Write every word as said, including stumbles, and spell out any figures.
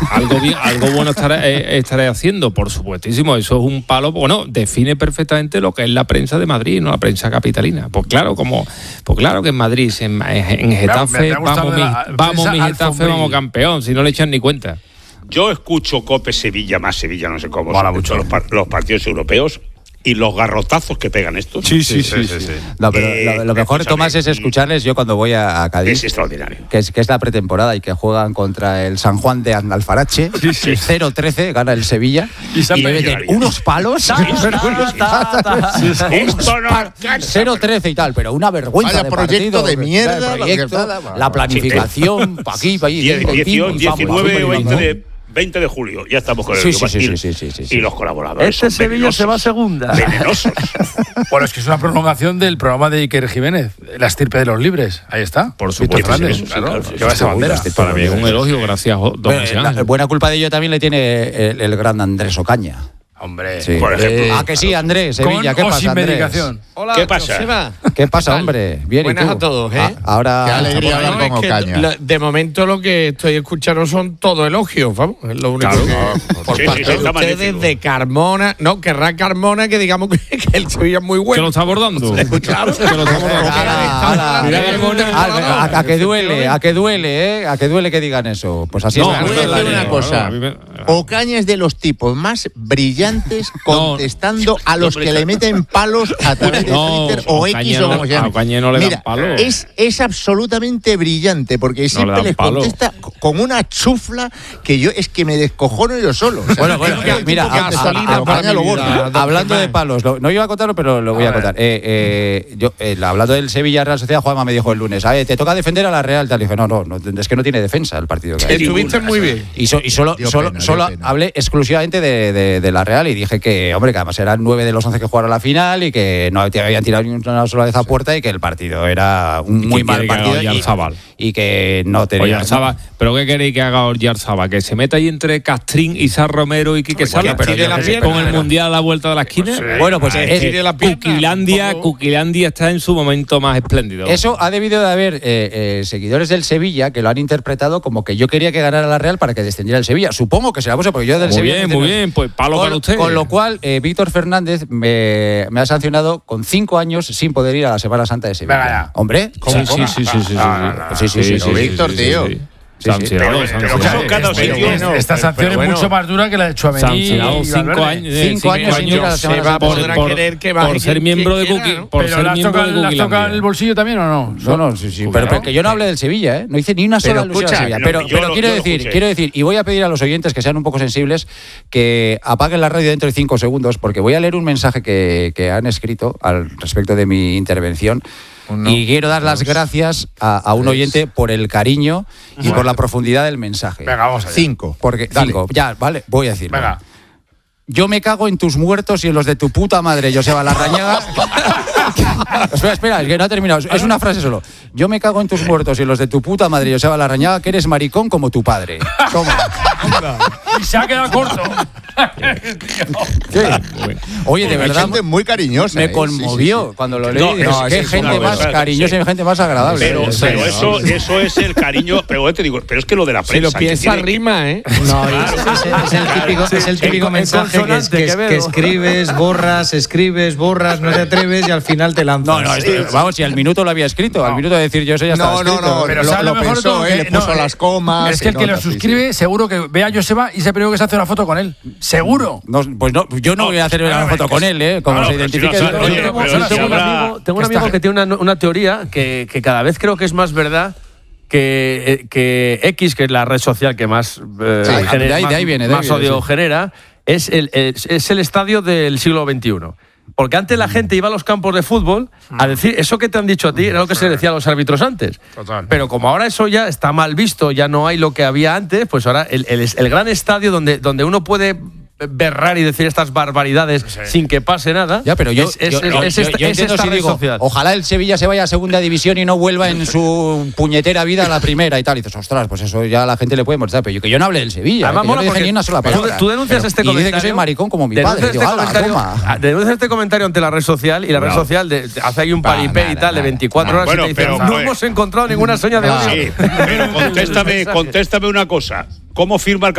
algo bien, algo bueno estaré, eh, estaré haciendo, por supuestísimo. Eso es un palo, bueno, define perfectamente lo que es la prensa de Madrid, no la prensa capitalina. Pues claro, como, pues claro que en Madrid, en, en Getafe, me ha, me ha vamos, mi, la, vamos mi Getafe, vamos campeón, si no le echan ni cuenta. Yo escucho COPE Sevilla, más Sevilla, no sé cómo, bueno, mucho los, los partidos europeos. Y los garrotazos que pegan estos. Sí, sí, sí. sí, sí, sí. No, pero eh, lo, lo mejor, Tomás, es escucharles yo cuando voy a, a Cádiz. Es extraordinario. Que es, que es la pretemporada y que juegan contra el San Juan de Andalfarache. Sí, sí. cero trece, gana el Sevilla. Y, y le meten unos palos. cero trece y tal, pero una vergüenza Vaya de proyecto partido. de mierda. Proyecto, la planificación, pa' aquí, pa' allí. diecinueve o veinte de... veinte de julio, ya estamos con el sí, sí, sí, sí, sí, sí, sí. Y los colaboradores. Este Sevilla se va a segunda. Venenosos. Bueno, es que es una prolongación del programa de Iker Jiménez, La estirpe de los libres. Ahí está. Por supuesto. Sí, claro, que va esa bandera. Para mí es un elogio, gracias, don bueno, buena culpa de ello también le tiene el, el gran Andrés Ocaña. Hombre, sí. Por ejemplo. Eh, ¿A que sí, Andrés? Sevilla, ¿qué pasa, Andrés? Medicación. Hola, ¿Qué pasa? Joseba. ¿Qué pasa, hombre? Bien, Buenas ¿y tú? a todos, ¿eh? Ah, ahora... Qué alegría hablar no, con es Ocaña. Lo, de momento lo que estoy escuchando son todo elogios, vamos. Es lo único Claro, que... no, por sí, parte sí, de ustedes, magnífico. de Carmona... No, querrá Carmona que digamos que, que el Sevilla es muy bueno. ¿Que lo está abordando? Claro. Que lo está abordando. Ah, Mira, Carmona. A, a, a que duele, a que duele, ¿eh? A que duele que digan eso. Pues así No, es. Voy a decir una cosa. me... Ocaña es de los tipos más brillantes contestando a los que le meten palos a través de no, Twitter o Ocaña X o no, como se llame. a Ocaña no le dan Mira, palos. es, es absolutamente brillante porque siempre dan les palos. contesta con una chufla que yo es que me descojono yo solo. O sea, Bueno, bueno, es eh, mira, tipo que a- a- gasolina a- para lo gordo. hablando de palos, lo- no iba a contarlo, pero lo voy a, A ver. contar. Eh, eh, yo, eh, hablando del Sevilla Real Sociedad, Juanma me dijo el lunes, "Ah, eh, te toca defender a la Real", tal. Y dije, no, no, no, es que no tiene defensa el partido que hay. Estuviste muy bien. Y, so- y solo, Dio solo, pena, solo dio pena. hablé exclusivamente de, de, de la Real y dije que, hombre, que además eran nueve de los once que jugaron la final y que no habían tirado ni una sola vez a puerta y que el partido era un muy mal partido y, y que no tenía... Oyarzabal, ¿pero qué queréis que haga Oyarzabal? ¿Que se meta ahí entre Castrín, Isar Romero y Quique Sala? pero Pero la ya pierna, con el pero- Mundial a la vuelta de la esquina. Pues, Bueno, pues Ah, eh, tire la pierna, Cuquilandia, un poco. Cuquilandia está en su momento más espléndido. eso ha debido de haber eh, eh, seguidores del Sevilla que lo han interpretado como que yo quería que ganara la Real para que descendiera el Sevilla. Supongo que será cosa, porque yo del Muy Sevilla... bien, no muy entiendo- bien, pues palo con, para usted. Con lo cual, eh, Víctor Fernández me, me ha sancionado con cinco años sin poder ir a la Semana Santa de Sevilla. Venga ya. Hombre, Sí, sí, sí, sí, sí, sí, sí, sí, sí, sí, Víctor, tío. Sí, sí. Sancionado, Pero- pero sancionado. eso cada Pero sitio- bueno, esta pero- sanción pero es bueno. mucho más dura que la de Tchouaméni. Sancionado y cinco Valverde. años, eh, Cinco años sin ir a la Semana Se va a Santa. poder por, querer que por baje ser quien- miembro de quien Cuqui, quiera, ¿no? por Pero ser ¿le has miembro tocado, de ¿le has tocado Cuquilandia. el bolsillo también o no? No, no, sí, sí. Cuidado. Pero que yo no hablé del Sevilla, ¿eh? No hice ni una sola Pero alusión escucha, al Sevilla. no, Pero, yo pero lo- quiero yo lo decir, escuché. quiero decir, y voy a pedir a los oyentes que sean un poco sensibles, que apaguen la radio dentro de cinco segundos, porque voy a leer un mensaje que, que han escrito al respecto de mi intervención. Uno, y quiero dar las gracias a, a un tres. oyente por el cariño y por la profundidad del mensaje. Venga, vamos allá. Cinco. Porque, Dale. cinco, ya, vale, voy a decirlo. Venga. Yo me cago en tus muertos y en los de tu puta madre, Joseba Larrañaga. espera, espera, es que no ha terminado. Es una frase solo. Yo me cago en tus muertos y en los de tu puta madre, Joseba Larrañaga, que eres maricón como tu padre. Toma. Y se ha quedado corto. ¿Qué? Oye, de Hay verdad, gente muy cariñosa. me ¿eh? conmovió Sí, sí, sí. cuando lo leí. No, Digo, no, qué sí, sí, gente sí, más sí, cariñosa sí. y gente más agradable. Pero, Sí, pero sí, eso, sí. eso es el cariño. Pero yo te digo, pero es que lo de la Si prensa. lo piensa que tiene- rima, ¿eh? No, es, es- es el típico, es el típico el mensaje que, consonante que- que veo. que escribes, borras, escribes, borras, no te atreves y al final te lanzas. No, no, esto- vamos, si al minuto lo había escrito, al minuto de decir yo eso ya estaba No, no, escrito. no, Pero lo, ¿sabes lo lo mejor de pensó, todo? ¿eh? Que- Le puso no, las comas. Es que el y que lo notas, sí, suscribe, seguro que ve a Joseba y se prevé que se hace una foto con él. Seguro. No, pues no, yo no voy a hacer una foto con él, ¿eh? Como Claro, se pero si identifique. no, Oye, oye, tengo- pero Yo si tengo un habrá- amigo, tengo un Está- amigo que tiene una, una teoría que, que cada vez creo que es más verdad que, eh, que X, que es la red social que más, eh, Sí, genera- de ahí- de más- ahí viene, de ahí más viene, odio sí. genera, es el, es, es el estadio del siglo veintiuno. Porque antes la gente iba a los campos de fútbol a decir, eso que te han dicho a ti era lo que se decía a los árbitros antes. Total. Pero como ahora eso ya está mal visto, ya no hay lo que había antes, pues ahora el, el, el gran estadio donde, donde uno puede berrar y decir estas barbaridades Sí. sin que pase nada. Ya, pero yo, es, es- yo- es- yo- es yo- esta, yo es entiendo esta si red digo, social. ojalá el Sevilla se vaya a segunda división y no vuelva en su puñetera vida a la primera y tal. Y dices, ostras, pues eso ya a la gente le puede molestar. Pero yo, que yo no hable del Sevilla, Además, eh, que yo mola no dije porque ni una sola tú- palabra. Tú denuncias Pero- este y dice comentario. que soy maricón como mi denuncias padre. Este Digo, "Hala, comentario, toma". ah, denuncias este comentario ante la red social y la red Bravo. social de- hace ahí un Va, paripé nada, y tal de nada. veinticuatro Bueno, horas y te dice, pero, no a ver. hemos encontrado ninguna seña de Ah, odio. Sí, pero contéstame, contéstame una cosa. ¿Cómo firma el